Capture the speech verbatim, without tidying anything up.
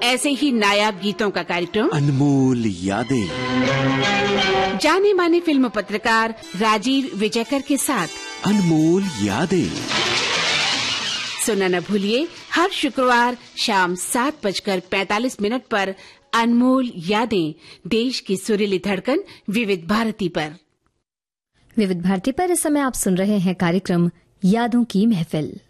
ऐसे ही नायाब गीतों का कार्यक्रम अनमोल यादें, जाने माने फिल्म पत्रकार राजीव विजयकर के साथ अनमोल यादें सुनना न भूलिए हर शुक्रवार शाम सात बजकर पैंतालीस मिनट पर अनमोल यादें, देश की सुरीली धड़कन विविध भारती पर। विविध भारती पर इस समय आप सुन रहे हैं कार्यक्रम यादों की महफिल।